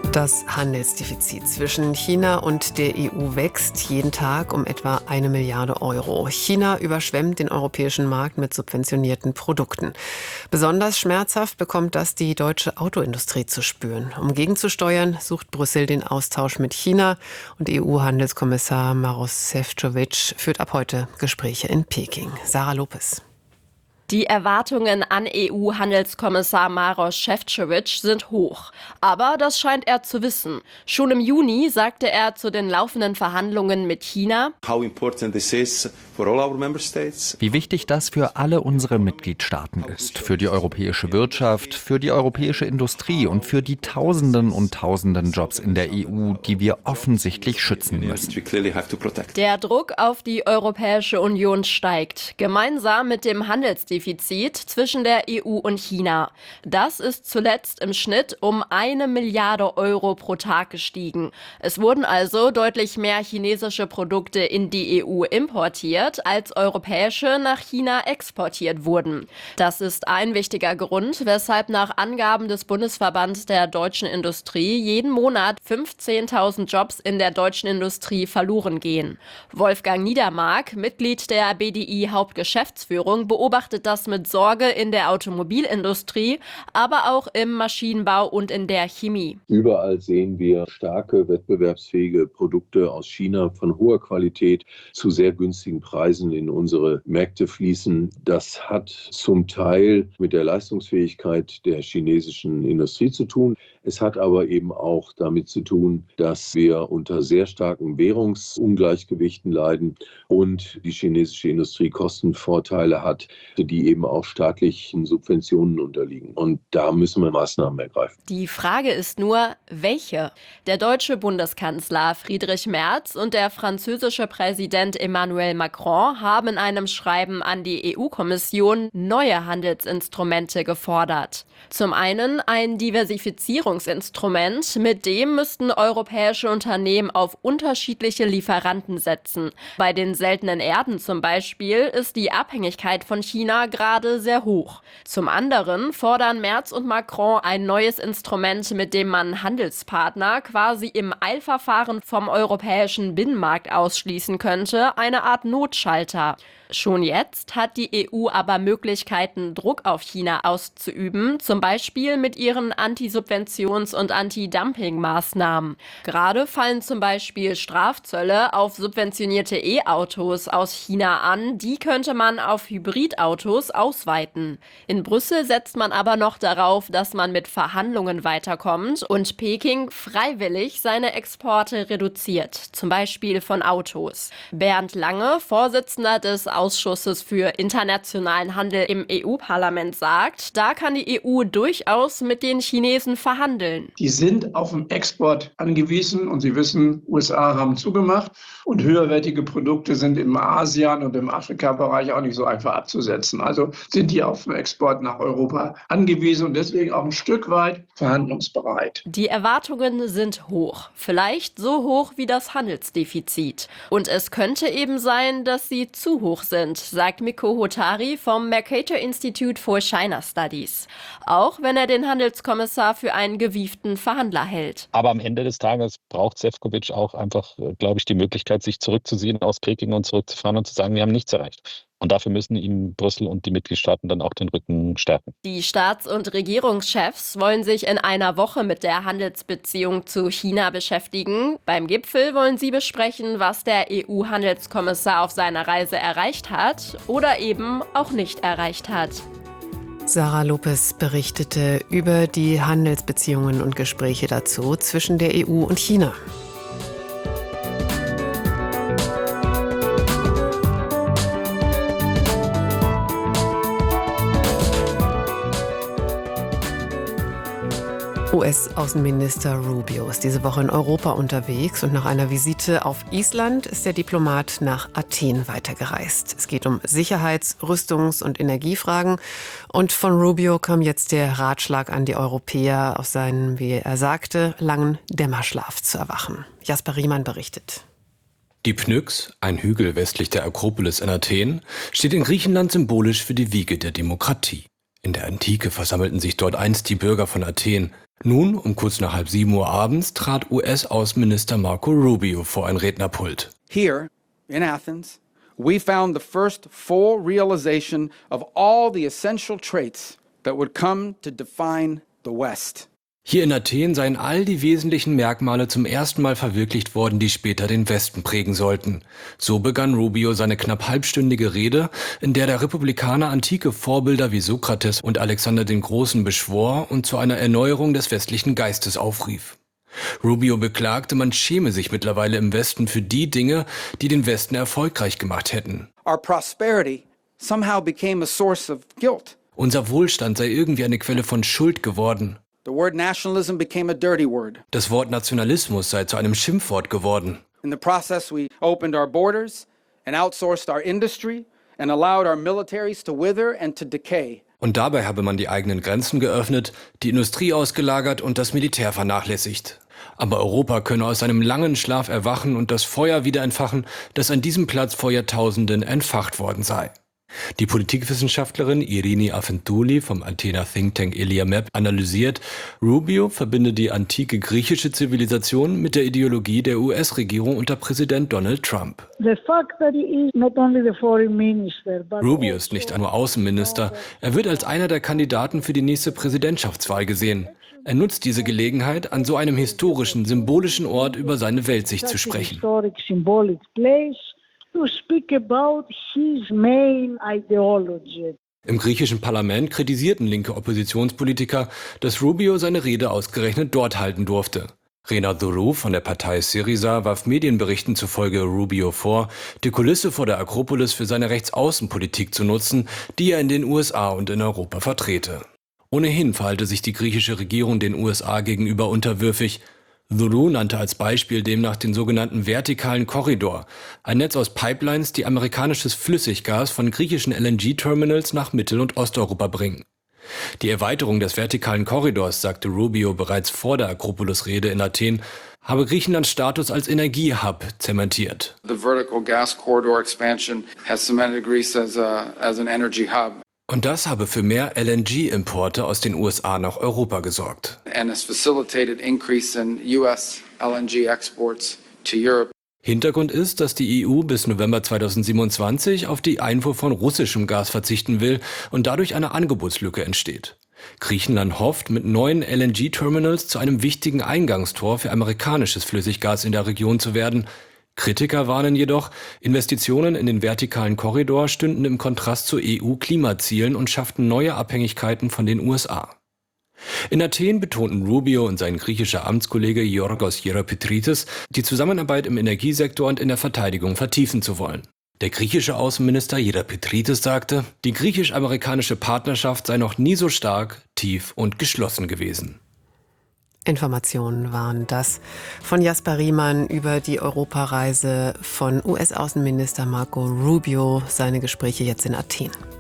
Das Handelsdefizit zwischen China und der EU wächst jeden Tag um etwa 1 Milliarde Euro. China überschwemmt den europäischen Markt mit subventionierten Produkten. Besonders schmerzhaft bekommt das die deutsche Autoindustrie zu spüren. Um gegenzusteuern, sucht Brüssel den Austausch mit China und EU-Handelskommissar Maroš Šefčovič führt ab heute Gespräche in Peking. Sarah Lopez. Die Erwartungen an EU-Handelskommissar Maroš Šefčovič sind hoch. Aber das scheint er zu wissen. Schon im Juni sagte er zu den laufenden Verhandlungen mit China: Wie wichtig das für alle unsere Mitgliedstaaten ist, für die europäische Wirtschaft, für die europäische Industrie und für die Tausenden und Tausenden Jobs in der EU, die wir offensichtlich schützen müssen. Der Druck auf die Europäische Union steigt, gemeinsam mit dem Handelsdefizit zwischen der EU und China. Das ist zuletzt im Schnitt um 1 Milliarde Euro pro Tag gestiegen. Es wurden also deutlich mehr chinesische Produkte in die EU importiert, als europäische nach China exportiert wurden. Das ist ein wichtiger Grund, weshalb nach Angaben des Bundesverbands der deutschen Industrie jeden Monat 15.000 Jobs in der deutschen Industrie verloren gehen. Wolfgang Niedermark, Mitglied der BDI-Hauptgeschäftsführung, beobachtet das mit Sorge in der Automobilindustrie, aber auch im Maschinenbau und in der Chemie. Überall sehen wir starke, wettbewerbsfähige Produkte aus China von hoher Qualität zu sehr günstigen Preisen in unsere Märkte fließen. Das hat zum Teil mit der Leistungsfähigkeit der chinesischen Industrie zu tun. Es hat aber eben auch damit zu tun, dass wir unter sehr starken Währungsungleichgewichten leiden und die chinesische Industrie Kostenvorteile hat, die eben auch staatlichen Subventionen unterliegen. Und da müssen wir Maßnahmen ergreifen. Die Frage ist nur, welche? Der deutsche Bundeskanzler Friedrich Merz und der französische Präsident Emmanuel Macron haben in einem Schreiben an die EU-Kommission neue Handelsinstrumente gefordert. Zum einen ein Diversifizierungsinstrument, mit dem müssten europäische Unternehmen auf unterschiedliche Lieferanten setzen. Bei den seltenen Erden zum Beispiel ist die Abhängigkeit von China gerade sehr hoch. Zum anderen fordern Merz und Macron ein neues Instrument, mit dem man Handelspartner quasi im Eilverfahren vom europäischen Binnenmarkt ausschließen könnte, eine Art Notschalter. Schon jetzt hat die EU aber Möglichkeiten, Druck auf China auszuüben, zum Beispiel mit ihren Antisubventions- und Anti-Dumping-Maßnahmen. Gerade fallen zum Beispiel Strafzölle auf subventionierte E-Autos aus China an, die könnte man auf Hybridautos ausweiten. In Brüssel setzt man aber noch darauf, dass man mit Verhandlungen weiterkommt und Peking freiwillig seine Exporte reduziert, zum Beispiel von Autos. Bernd Lange, Vorsitzender des Ausschusses für internationalen Handel im EU-Parlament, sagt, da kann die EU durchaus mit den Chinesen verhandeln. Die sind auf den Export angewiesen und Sie wissen, USA haben zugemacht und höherwertige Produkte sind im ASEAN und im Afrika-Bereich auch nicht so einfach abzusetzen. Also sind die auf den Export nach Europa angewiesen und deswegen auch ein Stück weit verhandlungsbereit. Die Erwartungen sind hoch, vielleicht so hoch wie das Handelsdefizit. Und es könnte eben sein, dass sie zu hoch sind, sagt Mikko Hotari vom Mercator Institute for China Studies. Auch wenn er den Handelskommissar für einen gewieften Verhandler hält. Aber am Ende des Tages braucht Šefčovič auch einfach, glaube ich, die Möglichkeit, sich zurückzuziehen aus Peking und zurückzufahren und zu sagen, wir haben nichts erreicht. Und dafür müssen ihm Brüssel und die Mitgliedstaaten dann auch den Rücken stärken. Die Staats- und Regierungschefs wollen sich in einer Woche mit der Handelsbeziehung zu China beschäftigen. Beim Gipfel wollen sie besprechen, was der EU-Handelskommissar auf seiner Reise erreicht hat oder eben auch nicht erreicht hat. Sarah Lopez berichtete über die Handelsbeziehungen und Gespräche dazu zwischen der EU und China. US-Außenminister Rubio ist diese Woche in Europa unterwegs und nach einer Visite auf Island ist der Diplomat nach Athen weitergereist. Es geht um Sicherheits-, Rüstungs- und Energiefragen und von Rubio kam jetzt der Ratschlag an die Europäer, aus seinem, wie er sagte, langen Dämmerschlaf zu erwachen. Jasper Riemann berichtet. Die Pnyx, ein Hügel westlich der Akropolis in Athen, steht in Griechenland symbolisch für die Wiege der Demokratie. In der Antike versammelten sich dort einst die Bürger von Athen. Nun, um kurz nach 6:30 abends, trat US-Außenminister Marco Rubio vor ein Rednerpult. Here in Athens, we found the first full realization of all the essential traits that would come to define the West. Hier in Athen seien all die wesentlichen Merkmale zum ersten Mal verwirklicht worden, die später den Westen prägen sollten. So begann Rubio seine knapp halbstündige Rede, in der der Republikaner antike Vorbilder wie Sokrates und Alexander den Großen beschwor und zu einer Erneuerung des westlichen Geistes aufrief. Rubio beklagte, man schäme sich mittlerweile im Westen für die Dinge, die den Westen erfolgreich gemacht hätten. Our prosperity somehow became a source of guilt. Unser Wohlstand sei irgendwie eine Quelle von Schuld geworden. The word nationalism became a dirty word. Das Wort Nationalismus sei zu einem Schimpfwort geworden. In the process, we opened our borders and outsourced our industry and allowed our militaries to wither and to decay. Und dabei habe man die eigenen Grenzen geöffnet, die Industrie ausgelagert und das Militär vernachlässigt. Aber Europa könne aus einem langen Schlaf erwachen und das Feuer wieder entfachen, das an diesem Platz vor Jahrtausenden entfacht worden sei. Die Politikwissenschaftlerin Irini Afentouli vom Athener Think Tank Eliamep analysiert, Rubio verbinde die antike griechische Zivilisation mit der Ideologie der US-Regierung unter Präsident Donald Trump. Rubio ist nicht nur Außenminister, er wird als einer der Kandidaten für die nächste Präsidentschaftswahl gesehen. Er nutzt diese Gelegenheit, an so einem historischen, symbolischen Ort über seine Weltsicht zu sprechen. To speak about his main ideology. Im griechischen Parlament kritisierten linke Oppositionspolitiker, dass Rubio seine Rede ausgerechnet dort halten durfte. Rena Dourou von der Partei Syriza warf Medienberichten zufolge Rubio vor, die Kulisse vor der Akropolis für seine Rechtsaußenpolitik zu nutzen, die er in den USA und in Europa vertrete. Ohnehin verhalte sich die griechische Regierung den USA gegenüber unterwürfig. Dourou nannte als Beispiel demnach den sogenannten vertikalen Korridor, ein Netz aus Pipelines, die amerikanisches Flüssiggas von griechischen LNG-Terminals nach Mittel- und Osteuropa bringen. Die Erweiterung des vertikalen Korridors, sagte Rubio bereits vor der Akropolis-Rede in Athen, habe Griechenlands Status als Energiehub zementiert. The vertical gas corridor expansion has cemented Greece as an energy hub. Und das habe für mehr LNG-Importe aus den USA nach Europa gesorgt. And has facilitated increase in US LNG exports to Europe. Hintergrund ist, dass die EU bis November 2027 auf die Einfuhr von russischem Gas verzichten will und dadurch eine Angebotslücke entsteht. Griechenland hofft, mit neuen LNG-Terminals zu einem wichtigen Eingangstor für amerikanisches Flüssiggas in der Region zu werden. Kritiker warnen jedoch, Investitionen in den vertikalen Korridor stünden im Kontrast zu EU-Klimazielen und schafften neue Abhängigkeiten von den USA. In Athen betonten Rubio und sein griechischer Amtskollege Yorgos Hieropetritis, die Zusammenarbeit im Energiesektor und in der Verteidigung vertiefen zu wollen. Der griechische Außenminister Hieropetritis sagte, die griechisch-amerikanische Partnerschaft sei noch nie so stark, tief und geschlossen gewesen. Informationen waren das von Jasper Riemann über die Europareise von US-Außenminister Marco Rubio, seine Gespräche jetzt in Athen.